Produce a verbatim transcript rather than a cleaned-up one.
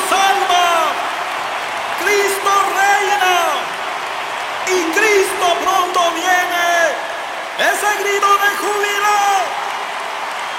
salva, Cristo reina y Cristo pronto viene. Ese grito de júbilo.